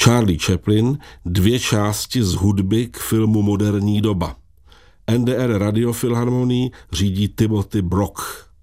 Charlie Chaplin 2 části z hudby k filmu Moderní doba. NDR Radiofilharmonii řídí Timothy Brock.